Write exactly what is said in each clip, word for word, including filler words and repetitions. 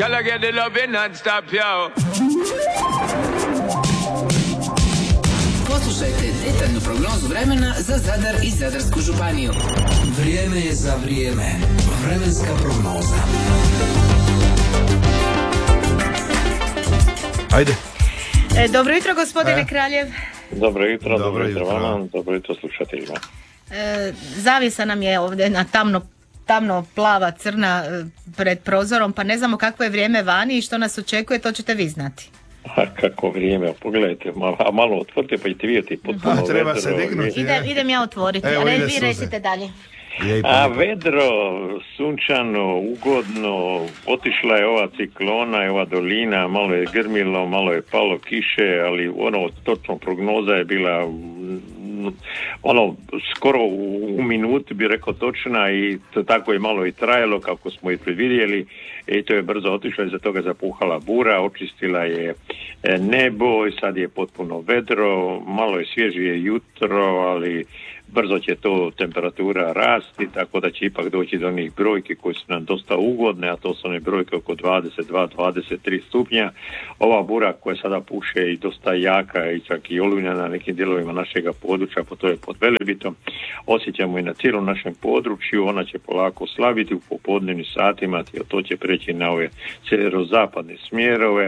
Y'all get the love non-stop, yo. Poslušajte detaljnu prognozu vremena za Zadar i Zadarsku županiju. Vrijeme je za vrijeme. Vremenska prognoza. Ajde. E, dobro jutro, gospodine e? Kraljev. Dobro jutro, dobro, dobro jutro jutro vama, dobro jutro slušateljima. E, zavjesa nam je ovdje na tamno, tamno plava, crna pred prozorom, pa ne znamo kakvo je vrijeme vani i što nas očekuje, to ćete vi znati. A kako vrijeme, pogledajte, malo, a malo otvorite pa ćete vidjeti potpuno Pa, treba vedro. se dignuti. Idem, idem ja otvoriti, Evo, ali ide vi suze. recite dalje. A vedro, sunčano, ugodno, otišla je ova ciklona i ova dolina, malo je grmilo, malo je palo kiše, ali ono, točno prognoza je bila ono, skoro u, u minuti bi rekao točna i to tako je malo i trajalo kako smo i predvidjeli i to je brzo otišlo i za toga zapuhala bura, očistila je nebo i sad je potpuno vedro, malo je svježije jutro, ali brzo će to temperatura rasti, tako da će ipak doći do onih brojki koje su nam dosta ugodne, a to su one brojke oko dvadeset dva dvadeset tri stupnja. Ova bura koja sada puše i dosta jaka i čak i olujna na nekim dijelovima našega područja, po to je pod Velebitom, osjećamo i na cijelom našem području, ona će polako slabiti u popodnevnim satima, to će preći na ove sjeverozapadne smjerove.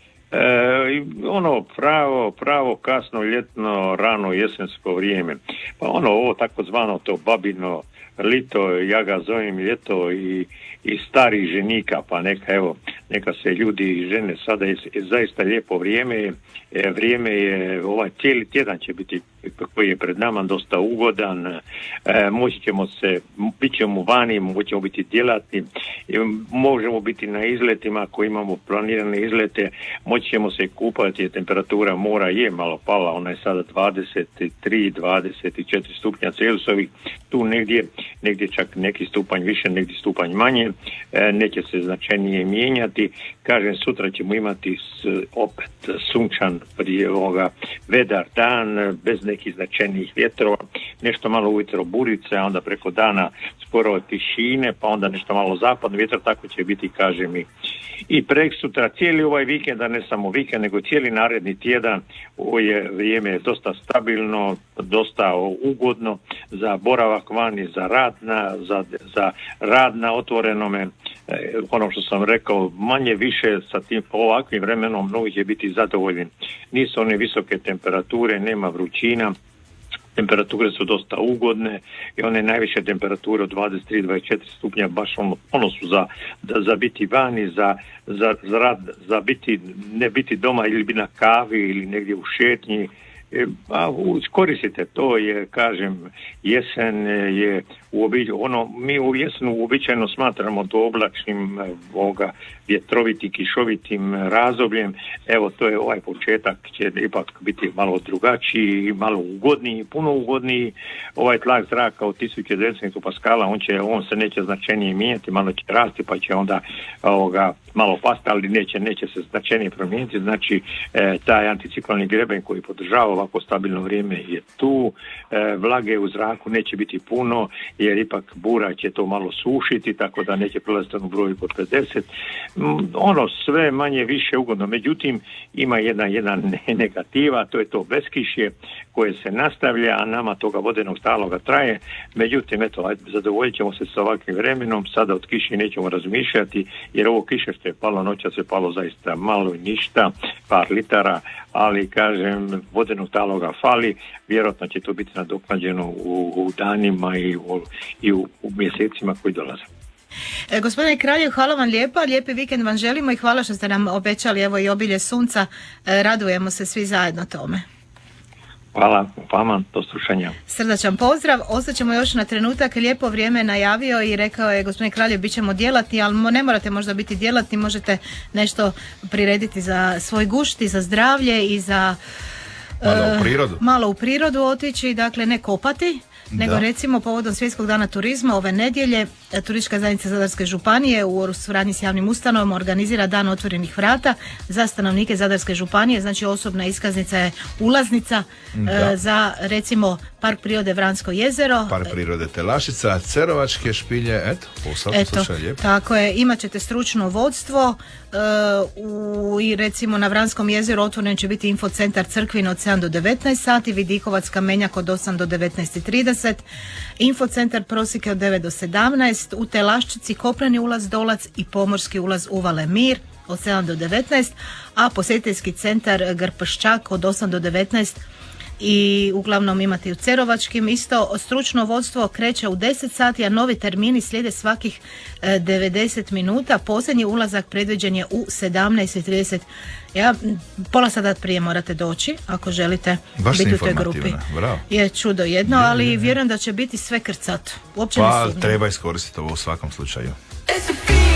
E, ono pravo, pravo kasno ljetno, rano jesensko vrijeme. Pa ono ovo takozvano to babino lito, ja ga zovem ljeto i, i stari ženika, pa neka evo, neka se ljudi i žene sada je, je zaista lijepo vrijeme, e, vrijeme je, ovaj cijeli tjedan će biti koji je pred nama dosta ugodan, e, moći ćemo se, bit ćemo vani, moćemo biti djelatni, e, možemo biti na izletima ako imamo planirane izlete, moći ćemo se kupati, jer temperatura mora je malo pala, ona je sada dvadeset tri dvadeset četiri stupnja Celzijusovih, tu negdje, negdje čak neki stupanj više, neki stupanj manje, e, neće se značajnije mijenjati. Kažem, sutra ćemo imati s, opet sunčan prije ovoga vedar dan, bez nekih značajnijih vjetrova, nešto malo ujutro burice, a onda preko dana skoro tišine, pa onda nešto malo zapadno vjetar, tako će biti, kažem, i, i preksutra, cijeli ovaj vikend, a ne samo vikend, nego cijeli naredni tjedan, ovo je vrijeme dosta stabilno, dosta ugodno za boravak vani, za rad na, za, za rad na otvorenome, e, ono što sam rekao, manje više sa tim ovakvim vremenom mnogi će biti zadovoljni. Nisu one visoke temperature, nema vrućina, temperature su dosta ugodne i one najviše temperature od dvadeset tri dvadeset četiri stupnja baš ono, ono su za, da, za biti vani, za, za, za rad, za biti, ne biti doma ili biti na kavi ili negdje u šetnji. E, a koristite to, je, kažem, jesen je uobič, ono, mi u jesenu uobičajeno smatramo to oblačnim ovoga, vjetroviti, kišovitim razdobljem. Evo, to je ovaj početak će ipak biti malo drugačiji, malo ugodniji, puno ugodniji. Ovaj tlak zraka od tisuću devetsto paskala, on, će, on se neće značajnije mijenjati, malo će rasti, pa će onda ovoga, malo pasti, ali neće, neće se značajnije promijeniti. Znači, e, taj anticiklonni greben koji podržava ovako stabilno vrijeme je tu, e, vlage u zraku neće biti puno, jer ipak bura će to malo sušiti, tako da neće prelaziti u broju pod pedeset. Ono sve manje više ugodno, međutim ima jedna, jedna negativa, to je to beskišje koje se nastavlja, a nama toga vodenog staloga traje, međutim eto, zadovoljit ćemo se sa ovakvim vremenom, sada od kiši nećemo razmišljati, jer ovo kiše što je palo noća se palo zaista malo i ništa, par litara, ali kažem, vodenog taloga fali, vjerojatno će to biti nadoknađeno u, u danima i u, i u, u mjesecima koji dolaze. E, gospodine Kraljev, hvala vam lijepa, lijepi vikend vam želimo i hvala što ste nam obećali evo i obilje sunca, e, radujemo se svi zajedno tome. Hvala vama, do slušanja. Srdačan pozdrav, ostaćemo još na trenutak, lijepo vrijeme najavio i rekao je gospodin Kraljev, bit ćemo djelatni, ali ne morate možda biti djelatni, možete nešto prirediti za svoj gušt i za zdravlje i za malo u prirodu, uh, malo u prirodu otići, dakle ne kopati, nego da. recimo povodom Svjetskog dana turizma ove nedjelje Turistička zajednica Zadarske županije u suradnji s javnim ustanovama organizira dan otvorenih vrata za stanovnike Zadarske županije, znači osobna iskaznica je ulaznica e, za recimo Park prirode Vransko jezero. Park prirode Telašica, Cerovačke špilje, eto, u svakom Eto, slučaju lijepo. tako je, imat ćete stručno vodstvo e, u, i recimo na Vranskom jezeru otvoren će biti infocentar Crkvin od sedam do devetnaest sati, Vidikovac Kamenjak od osam do devetnaest i trideset, infocentar Prosike od devet do sedamnaest, u Telaščici kopneni ulaz Dolac i pomorski ulaz Uvale Mir od sedam do devetnaest, a posjetiteljski centar Grpščak od osam do devetnaest i uglavnom imate i u Cerovačkim. Isto stručno vodstvo kreće u deset sati, a novi termini slijede svakih e, devedeset minuta. Posljednji ulazak predviđen je u sedamnaest i trideset. Ja, pola sata prije morate doći ako želite Baš biti u toj grupi. Bravo. Je čudo jedno, ali vjerujem da će biti sve krcato. Uopće ne Pa sumnjam. treba iskoristiti ovo u svakom slučaju.